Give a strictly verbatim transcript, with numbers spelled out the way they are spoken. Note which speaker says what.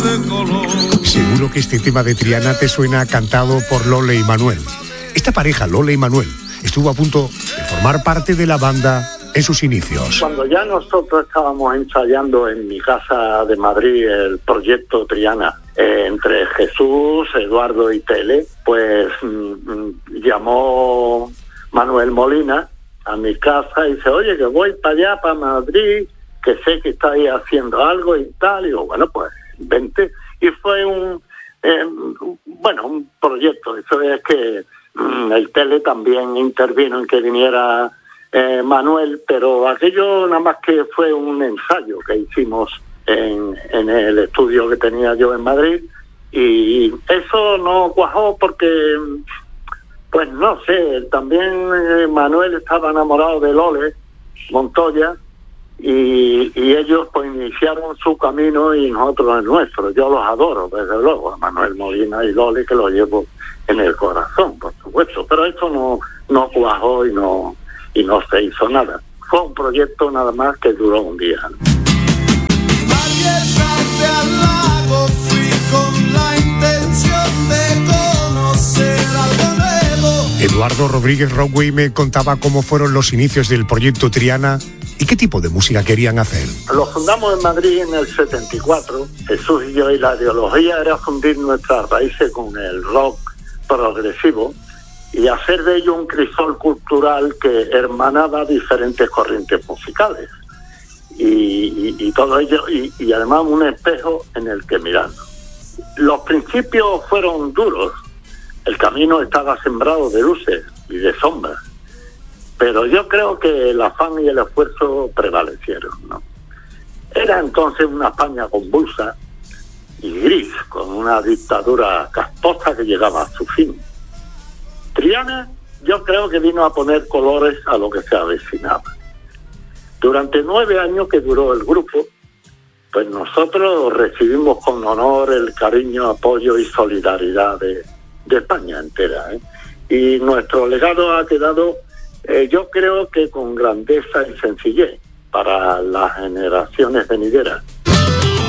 Speaker 1: de color.
Speaker 2: Seguro que este tema de Triana te suena cantado por Lole y Manuel. Esta pareja, Lole y Manuel, estuvo a punto de formar parte de la banda en sus inicios.
Speaker 3: Cuando ya nosotros estábamos ensayando en mi casa de Madrid el proyecto Triana, eh, entre Jesús, Eduardo y Tele, pues mmm, llamó Manuel Molina a mi casa y dice, oye, que voy para allá, para Madrid, que sé que estáis haciendo algo y tal. Y digo, bueno, pues vente. Y fue un, eh, bueno, un proyecto. Eso es que mmm, el Tele también intervino en que viniera eh, Manuel, pero aquello nada más que fue un ensayo que hicimos en, en el estudio que tenía yo en Madrid. Y eso no cuajó porque... Pues no sé, también eh, Manuel estaba enamorado de Lole Montoya y, y ellos pues iniciaron su camino y nosotros el nuestro. Yo los adoro, desde luego, a Manuel Molina y Lole, que lo llevo en el corazón, por supuesto. Pero esto no, no cuajó y no, y no se hizo nada. Fue un proyecto nada más que duró un día, ¿no?
Speaker 1: Al lago fui con la intención de conocer algo nuevo.
Speaker 2: Eduardo Rodríguez Rockway me contaba cómo fueron los inicios del proyecto Triana y qué tipo de música querían hacer.
Speaker 3: Lo fundamos en Madrid en el setenta y cuatro, Jesús y yo, y la ideología era fundir nuestras raíces con el rock progresivo y hacer de ello un crisol cultural que hermanaba diferentes corrientes musicales. Y, y, y todo ello, y, y además un espejo en el que mirar. Los principios fueron duros, el camino estaba sembrado de luces y de sombras, pero yo creo que el afán y el esfuerzo prevalecieron, ¿no? Era entonces una España convulsa y gris, con una dictadura casposa que llegaba a su fin. Triana, yo creo que vino a poner colores a lo que se avecinaba. Durante nueve años que duró el grupo, pues nosotros recibimos con honor el cariño, apoyo y solidaridad de, de España entera, ¿eh? Y nuestro legado ha quedado, eh, yo creo que con grandeza y sencillez para las generaciones venideras.